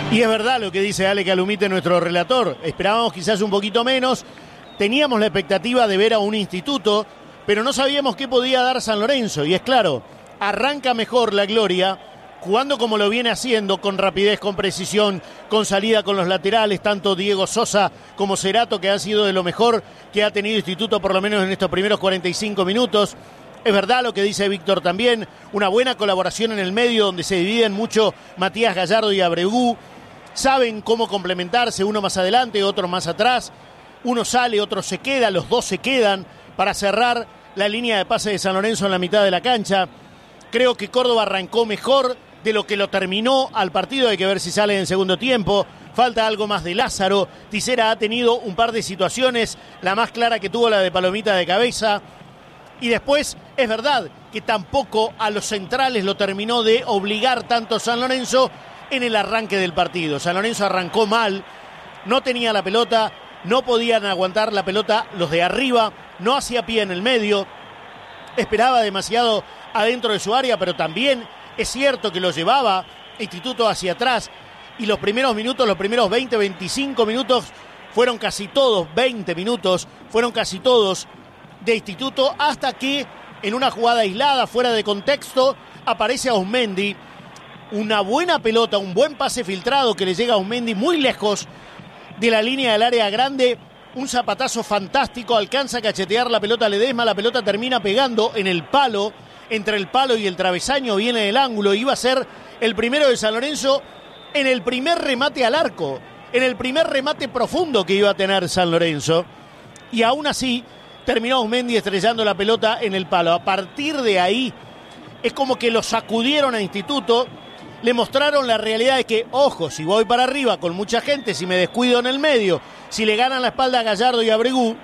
Y es verdad lo que dice Ale Calumite, nuestro relator. Esperábamos quizás un poquito menos. Teníamos la expectativa de ver a un Instituto, pero no sabíamos qué podía dar San Lorenzo. Y es claro, arranca mejor la gloria, jugando como lo viene haciendo, con rapidez, con precisión, con salida con los laterales, tanto Diego Sosa como Cerato, que ha sido de lo mejor que ha tenido Instituto, por lo menos en estos primeros 45 minutos. Es verdad lo que dice Víctor también, una buena colaboración en el medio, donde se dividen mucho Matías Gallardo y Abregu. Saben cómo complementarse, uno más adelante, otro más atrás. Uno sale, otro se queda, los dos se quedan para cerrar la línea de pase de San Lorenzo en la mitad de la cancha. Creo que Córdoba arrancó mejor de lo que lo terminó al partido. Hay que ver si sale en segundo tiempo. Falta algo más de Lázaro. Tisera ha tenido un par de situaciones, la más clara que tuvo la de Palomita de cabeza. Y después es verdad que tampoco a los centrales lo terminó de obligar tanto San Lorenzo en el arranque del partido. San Lorenzo arrancó mal, no tenía la pelota, no podían aguantar la pelota los de arriba, no hacía pie en el medio, esperaba demasiado adentro de su área, pero también es cierto que lo llevaba Instituto hacia atrás, y los primeros minutos, los primeros 20, 25 minutos, fueron casi todos, 20 minutos, fueron casi todos de Instituto, hasta que en una jugada aislada, fuera de contexto, aparece Auzmendi. Una buena pelota, un buen pase filtrado que le llega a Auzmendi muy lejos de la línea del área grande. Un zapatazo fantástico, alcanza a cachetear la pelota Ledesma, la pelota termina pegando en el palo, entre el palo y el travesaño, viene del ángulo. Iba a ser el primero de San Lorenzo en el primer remate al arco, en el primer remate profundo que iba a tener San Lorenzo. Y aún así terminó Auzmendi estrellando la pelota en el palo. A partir de ahí es como que lo sacudieron a Instituto. Le mostraron la realidad de que, ojo, si voy para arriba con mucha gente, si me descuido en el medio, si le ganan la espalda a Gallardo y a Abregu,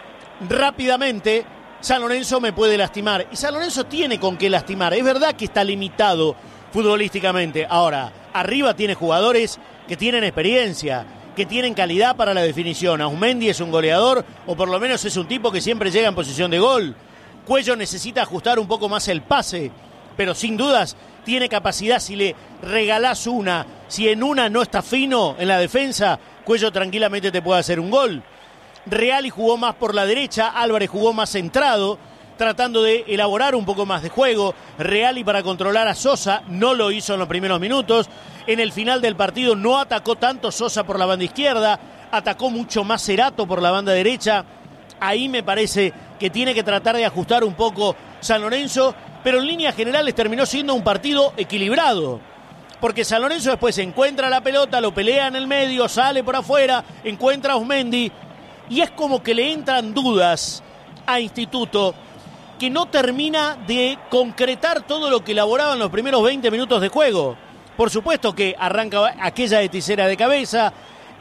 rápidamente San Lorenzo me puede lastimar. Y San Lorenzo tiene con qué lastimar. Es verdad que está limitado futbolísticamente. Ahora, arriba tiene jugadores que tienen experiencia, que tienen calidad para la definición. Auzmendi es un goleador, o por lo menos es un tipo que siempre llega en posición de gol. Cuello necesita ajustar un poco más el pase, pero sin dudas tiene capacidad. Si le regalás una, si en una no está fino en la defensa, Cuello tranquilamente te puede hacer un gol. Reali jugó más por la derecha, Álvarez jugó más centrado, tratando de elaborar un poco más de juego. Reali para controlar a Sosa, no lo hizo en los primeros minutos. En el final del partido no atacó tanto Sosa por la banda izquierda, atacó mucho más Cerato por la banda derecha. Ahí me parece que tiene que tratar de ajustar un poco San Lorenzo, pero en líneas generales terminó siendo un partido equilibrado, porque San Lorenzo después encuentra la pelota, lo pelea en el medio, sale por afuera, encuentra a Auzmendi, y es como que le entran dudas a Instituto, que no termina de concretar todo lo que elaboraba en los primeros 20 minutos de juego. Por supuesto que arranca aquella de Tisera de cabeza,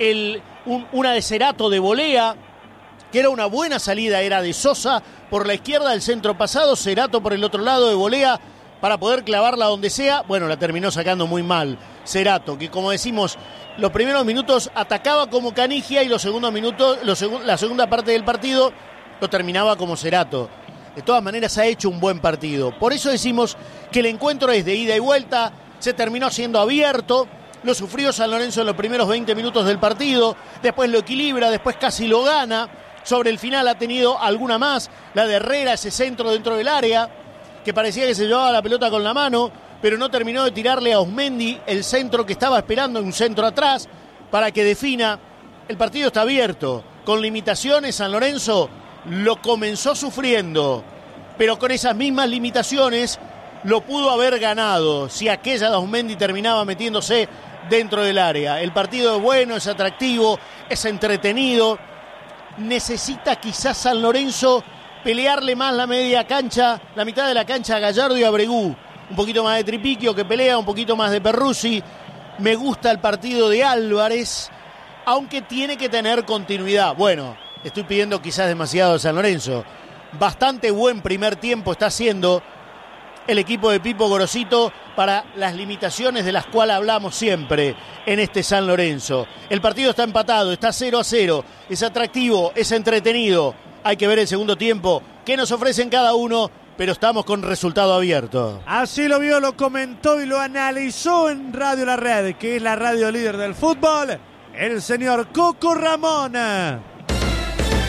una de Cerato de volea, que era una buena salida, era de Sosa por la izquierda, el centro pasado, Cerato por el otro lado de volea para poder clavarla donde sea. Bueno, la terminó sacando muy mal Cerato, que como decimos, los primeros minutos atacaba como Canigia y los segundos minutos, la segunda parte del partido lo terminaba como Cerato. De todas maneras ha hecho un buen partido. Por eso decimos que el encuentro es de ida y vuelta, se terminó siendo abierto, lo sufrió San Lorenzo en los primeros 20 minutos del partido, después lo equilibra, después casi lo gana. Sobre el final ha tenido alguna más, la de Herrera, ese centro dentro del área, que parecía que se llevaba la pelota con la mano, pero no terminó de tirarle a Auzmendi el centro que estaba esperando, un centro atrás, para que defina. El partido está abierto, con limitaciones. San Lorenzo lo comenzó sufriendo, pero con esas mismas limitaciones lo pudo haber ganado, si aquella de Auzmendi terminaba metiéndose dentro del área. El partido es bueno, es atractivo, es entretenido. Necesita quizás San Lorenzo pelearle más la media cancha, la mitad de la cancha a Gallardo y a Abregu. Un poquito más de Tripiquio que pelea, un poquito más de Perruzzi. Me gusta el partido de Álvarez, aunque tiene que tener continuidad. Bueno, estoy pidiendo quizás demasiado a San Lorenzo. Bastante buen primer tiempo está haciendo el equipo de Pipo Gorosito para las limitaciones de las cuales hablamos siempre en este San Lorenzo. El partido está empatado, está 0-0, es atractivo, es entretenido. Hay que ver el segundo tiempo, qué nos ofrecen cada uno, pero estamos con resultado abierto. Así lo vio, lo comentó y lo analizó en Radio La Red, que es la radio líder del fútbol, el señor Coco Ramón.